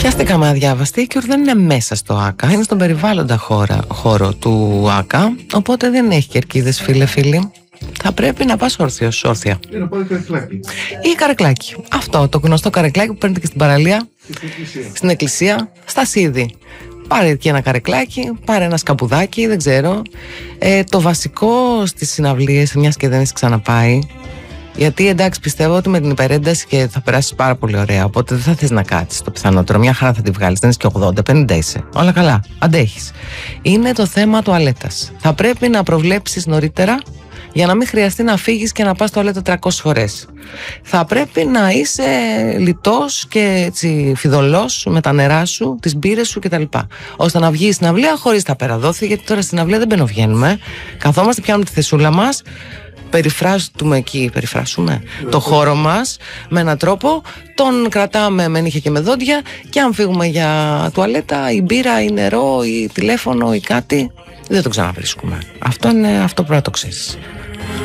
Πιάστηκαμε αδιάβαστη και δεν είναι μέσα στο ΆΚΑ, είναι στον περιβάλλοντα χώρο του ΆΚΑ, οπότε δεν έχει κερκίδες, φίλοι. Θα πρέπει να πας όρθια. Ή να πάει καρεκλάκι. Ή καρεκλάκι. Αυτό το γνωστό καρεκλάκι που παίρνετε και στην παραλία, στην εκκλησία, στα Σίδη. Πάρε εκεί ένα καρεκλάκι, πάρε ένα σκαπουδάκι, δεν ξέρω. Το βασικό στις συναυλίες, μιας και δεν έχεις ξαναπάει, γιατί εντάξει, πιστεύω ότι με την υπερένταση και θα περάσεις πάρα πολύ ωραία. Οπότε δεν θα θες να κάτσεις το πιθανότερο. Μια χαρά θα τη βγάλεις. Δεν είσαι και 80-50 είσαι. Όλα καλά. Αντέχεις. Είναι το θέμα τουαλέτας. Θα πρέπει να προβλέψεις νωρίτερα για να μην χρειαστεί να φύγεις και να πας τουαλέτα 300 φορές. Θα πρέπει να είσαι λιτός και έτσι φιδωλός με τα νερά σου, τις μπύρες σου κτλ. Ώστε να βγεις στην αυλία χωρίς τα περαδόθη, γιατί τώρα στην αυλία δεν μπαινοβγαίνουμε. Καθόμαστε, πιάνουμε τη θεσούλα μας. Περιφράσουμε το χώρο μας με έναν τρόπο, τον κρατάμε με νύχια και με δόντια, και αν φύγουμε για τουαλέτα ή μπύρα ή νερό ή τηλέφωνο ή κάτι, δεν το ξαναβρίσκουμε. Αυτό είναι αυτό που πρέπει να το ξέρεις.